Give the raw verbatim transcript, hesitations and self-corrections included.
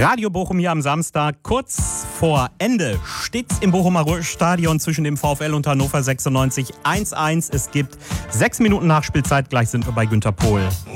Radio Bochum hier am Samstag. Kurz vor Ende steht's im Bochumer Stadion zwischen dem VfL und Hannover sechsundneunzig eins eins. Es gibt sechs Minuten Nachspielzeit. Gleich sind wir bei Günter Pohl.